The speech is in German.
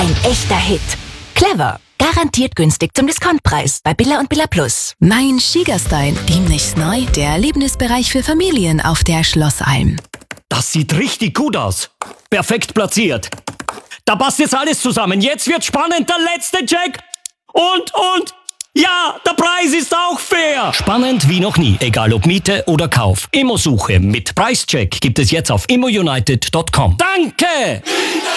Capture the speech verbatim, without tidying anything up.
Ein echter Hit. Clever. Garantiert günstig zum Discountpreis bei Billa und Billa Plus. Mein Schwiegerstein, demnächst neu, der Erlebnisbereich für Familien auf der Schlossalm. Das sieht richtig gut aus. Perfekt platziert. Da passt jetzt alles zusammen. Jetzt wird spannend, der letzte Check. Und, und, ja, der Preis ist auch fair. Spannend wie noch nie, egal ob Miete oder Kauf. Immosuche mit Preischeck gibt es jetzt auf immo united punkt com. Danke!